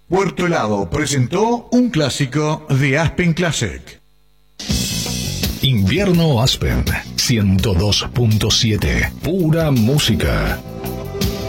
Puerto Helado presentó un clásico de Aspen Classic. Invierno Aspen 102.7. Pura música.